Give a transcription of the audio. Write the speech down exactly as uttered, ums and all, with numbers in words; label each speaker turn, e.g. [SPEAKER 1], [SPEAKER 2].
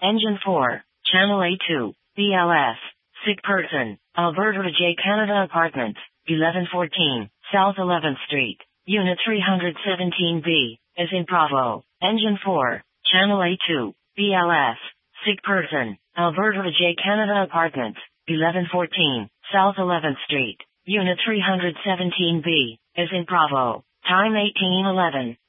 [SPEAKER 1] Engine four, Channel A two, B L S, sick person, Alberta J Canada Apartments, eleven fourteen, South eleventh Street, Unit three seventeen B, as in Bravo. Engine four, Channel A two, B L S, sick person, Alberta J Canada Apartments, eleven fourteen, South eleventh Street, Unit three seventeen B, as in Bravo. Time eighteen eleven.